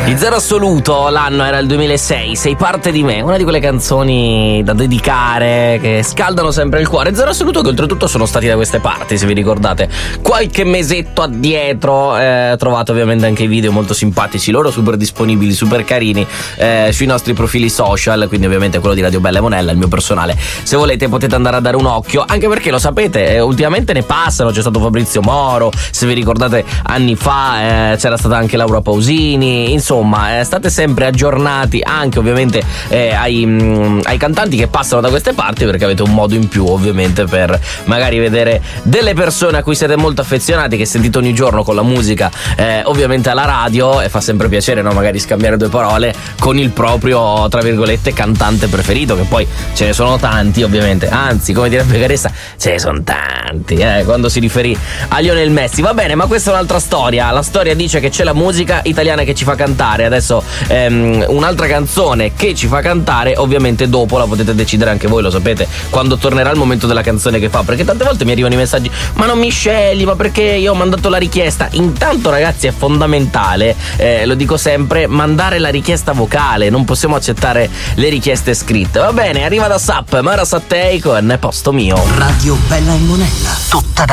Di Zero Assoluto, l'anno era il 2006, Sei parte di me, una di quelle canzoni da dedicare che scaldano sempre il cuore. Zero Assoluto che oltretutto sono stati da queste parti, se vi ricordate, qualche mesetto addietro. Trovate ovviamente anche i video molto simpatici, loro super disponibili, super carini, sui nostri profili social, quindi ovviamente quello di Radio Bella e Monella, il mio personale. Se volete potete andare a dare un occhio, anche perché lo sapete, ultimamente ne passano, c'è stato Fabrizio Moro, se vi ricordate anni fa c'era stata anche Laura Pausini, insomma state sempre aggiornati anche ovviamente ai cantanti che passano da queste parti, perché avete un modo in più ovviamente per magari vedere delle persone a cui siete molto affezionati, che sentite ogni giorno con la musica ovviamente alla radio, e fa sempre piacere, no? Magari scambiare due parole con il proprio, tra virgolette, cantante preferito, che poi ce ne sono tanti ovviamente, anzi come direbbe Caressa ce ne sono tanti quando si riferì a Lionel Messi. Va bene, ma questa è un'altra storia. La storia dice che c'è la musica italiana che ci fa cantare. Adesso un'altra canzone che ci fa cantare, ovviamente dopo la potete decidere anche voi, lo sapete, quando tornerà il momento della canzone che fa, perché tante volte mi arrivano i messaggi: ma non mi scegli, ma perché io ho mandato la richiesta. Intanto ragazzi è fondamentale, lo dico sempre, mandare la richiesta vocale, non possiamo accettare le richieste scritte. Va bene, arriva da Sap, Mara Sattei con Posto Mio. Radio Bella e Monella, tutta